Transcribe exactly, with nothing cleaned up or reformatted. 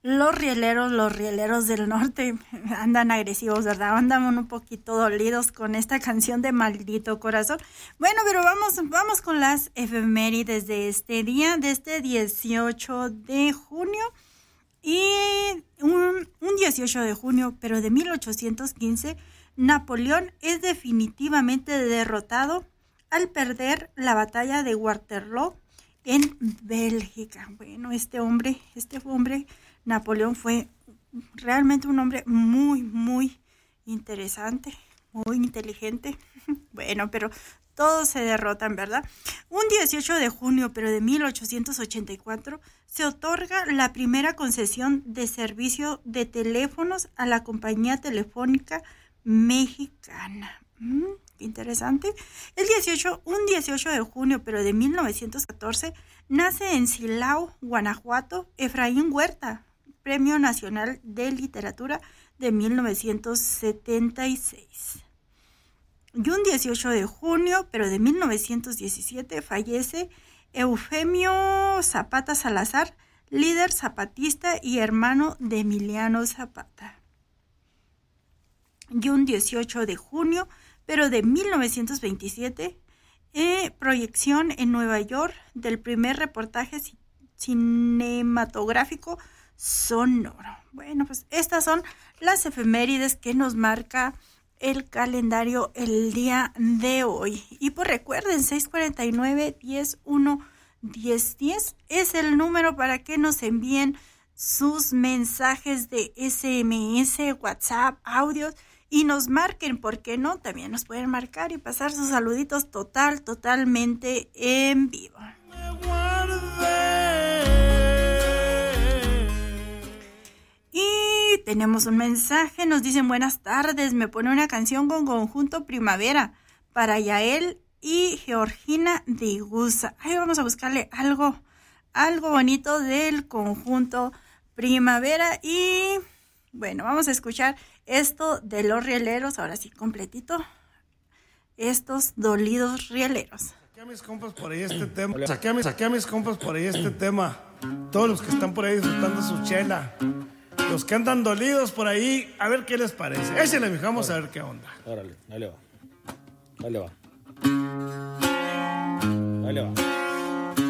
Los rieleros, los rieleros del norte andan agresivos, ¿verdad? Andan un poquito dolidos con esta canción de Maldito Corazón. Bueno, pero vamos, vamos con las efemérides de este día, de este dieciocho de junio. Y un, un dieciocho de junio, pero de mil ochocientos quince, Napoleón es definitivamente derrotado al perder la batalla de Waterloo en Bélgica. Bueno, este hombre, este hombre, Napoleón, fue realmente un hombre muy, muy interesante, muy inteligente. Bueno, pero todos se derrotan, ¿verdad? Un dieciocho de junio, pero de mil ochocientos ochenta y cuatro, se otorga la primera concesión de servicio de teléfonos a la compañía telefónica mexicana. Mm, interesante. El dieciocho, un dieciocho de junio, pero de mil novecientos catorce, nace en Silao, Guanajuato, Efraín Huerta, Premio Nacional de Literatura de mil novecientos setenta y seis. Y un dieciocho de junio, pero de mil novecientos diecisiete, fallece Eufemio Zapata Salazar, líder zapatista y hermano de Emiliano Zapata. Y un dieciocho de junio, pero de mil novecientos veintisiete, eh, proyección en Nueva York del primer reportaje cinematográfico sonoro. Bueno, pues estas son las efemérides que nos marca el calendario el día de hoy. Y pues recuerden, seis cuarenta y nueve, diez uno, diez diez es el número para que nos envíen sus mensajes de ese eme ese, WhatsApp, audios y nos marquen. ¿Por qué no? También nos pueden marcar y pasar sus saluditos total, totalmente en vivo. Y tenemos un mensaje, nos dicen buenas tardes, me pone una canción con Conjunto Primavera para Yael y Georgina de Iguza. Ahí vamos a buscarle algo, algo bonito del Conjunto Primavera. Y bueno, vamos a escuchar esto de los rieleros, ahora sí, completito, estos dolidos rieleros. Saqué a mis compas por ahí este tema, saqué a mis, saqué a mis compas por ahí este tema, todos los que están por ahí disfrutando su chela. Los que andan dolidos por ahí, a ver qué les parece. Ese le fijamos a ver qué onda. Órale, dale va. Dale va. Dale va.